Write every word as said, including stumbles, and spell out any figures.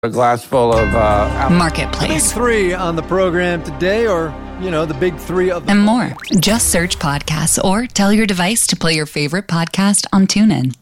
A glass full of uh, Marketplace. The big three on the program today, or, you know, the big three of the and more. Just search podcasts or tell your device to play your favorite podcast on TuneIn.